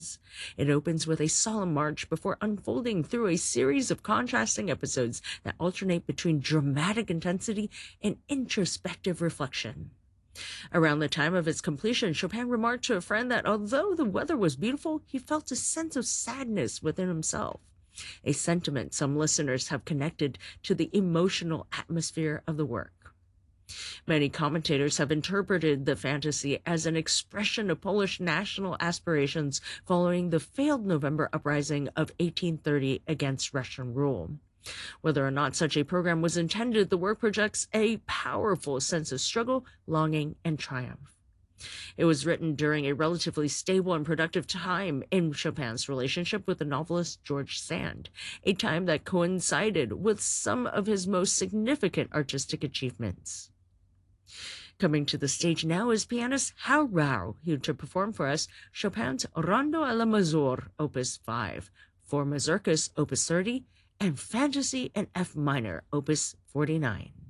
It opens with a solemn march before unfolding through a series of contrasting episodes that alternate between dramatic intensity and introspective reflection. Around the time of its completion, Chopin remarked to a friend that although the weather was beautiful, he felt a sense of sadness within himself, a sentiment some listeners have connected to the emotional atmosphere of the work. Many commentators have interpreted the fantasy as an expression of Polish national aspirations following the failed November uprising of 1830 against Russian rule. Whether or not such a program was intended, the work projects a powerful sense of struggle, longing, and triumph. It was written during a relatively stable and productive time in Chopin's relationship with the novelist George Sand, a time that coincided with some of his most significant artistic achievements. Coming to the stage now is pianist Hal Rau, here to perform for us Chopin's Rondo alla Mazur, Opus 5, for Mazurkas, Opus 30, and Fantasy in F minor, Opus 49.